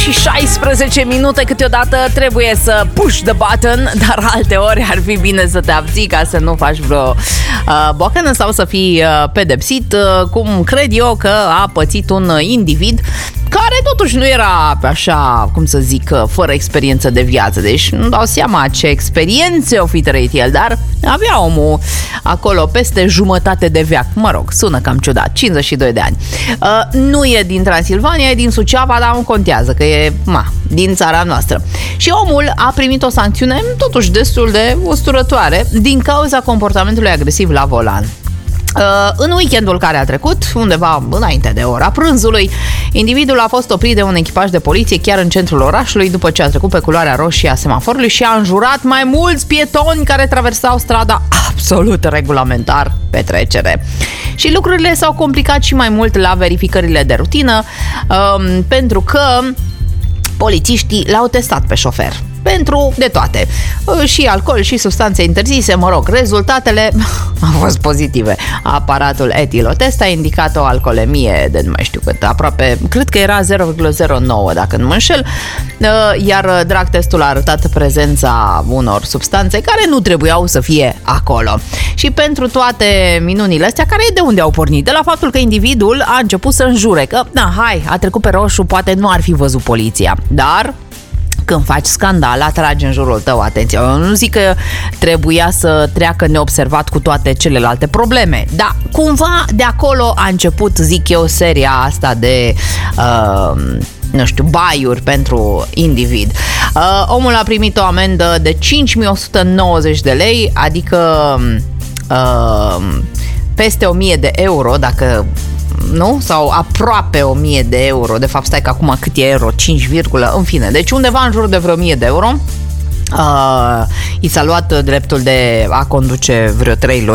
și 16 minute. Câteodată trebuie să push the button, dar alteori ar fi bine să te abții ca să nu faci vreo bocană sau să fii pedepsit, cum cred eu că a pățit un individ care totuși nu era așa, cum să zic, fără experiență de viață. Deci nu dau seama ce experiențe o fi trăit el, dar avea omul acolo peste jumătate de veac. Mă rog, sună cam ciudat, 52 de ani. Nu e din Transilvania, e din Suceava, dar nu contează, că e din țara noastră. Și omul a primit o sancțiune totuși destul de usturătoare din cauza comportamentului agresiv la volan. În weekendul care a trecut, undeva înainte de ora prânzului, individul a fost oprit de un echipaj de poliție chiar în centrul orașului după ce a trecut pe culoarea roșie a semaforului și a înjurat mai mulți pietoni care traversau strada absolut regulamentar pe trecere. Și lucrurile s-au complicat și mai mult la verificările de rutină, pentru că polițiștii l-au testat pe șofer pentru de toate, și alcool și substanțe interzise, mă rog, rezultatele au fost pozitive. Aparatul etilotest a indicat o alcoolemie de nu mai știu cât, aproape, cred că era 0,09 dacă nu mă înșel, iar drag testul a arătat prezența unor substanțe care nu trebuiau să fie acolo. Și pentru toate minunile astea, care de unde au pornit? De la faptul că individul a început să înjure că, a trecut pe roșu, poate nu ar fi văzut poliția, dar când faci scandal, atragi în jurul tău atenția. Eu nu zic că trebuia să treacă neobservat cu toate celelalte probleme, dar cumva de acolo a început, zic eu, seria asta de baiuri pentru individ. Omul a primit o amendă de 5.190 de lei, adică peste 1.000 de euro, dacă nu? Sau aproape 1.000 de euro. De fapt, stai că acum cât e euro? 5, în fine. Deci undeva în jur de vreo 1.000 de euro. I s-a luat dreptul de a conduce vreo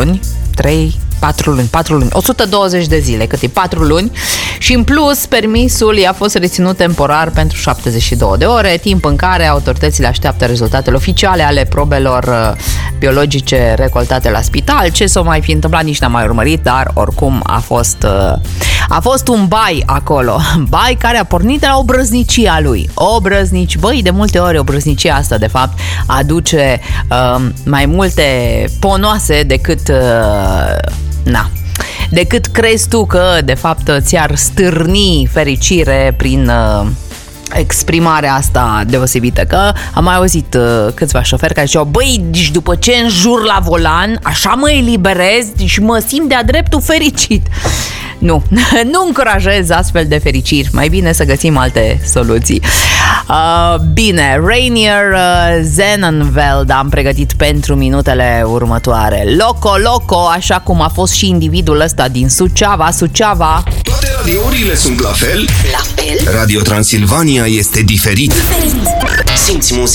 4 luni, 120 de zile, cât e 4 luni, și în plus permisul i-a fost reținut temporar pentru 72 de ore, timp în care autoritățile așteaptă rezultatele oficiale ale probelor biologice recoltate la spital. Ce s-o mai fi întâmplat nici n-am mai urmărit, dar oricum a fost un bai acolo, bai care a pornit de la obrăznicia lui. Băi, de multe ori obrăznicia asta de fapt aduce mai multe ponoase decât crezi tu că de fapt ți-ar stârni fericire prin exprimarea asta deosebită. Că am mai auzit câțiva șoferi care ziceau: băi, deci după ce înjur la volan, așa mă eliberez și mă simt de-a dreptul fericit. Nu încurajez astfel de fericiri. Mai bine să găsim alte soluții. Bine, Rainier Zenenveld am pregătit pentru minutele următoare. Loco, așa cum a fost și individul ăsta din Suceava. Toate radiourile sunt la fel? Radio Transilvania este diferit. Simți muzica.